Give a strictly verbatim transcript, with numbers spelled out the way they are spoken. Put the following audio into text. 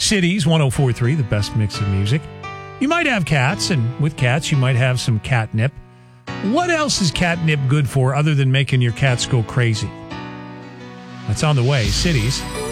Cities one oh four point three, the best mix of music. You might have cats, and with cats, you might have some catnip. What else is catnip good for other than making your cats go crazy? That's on the way. Cities.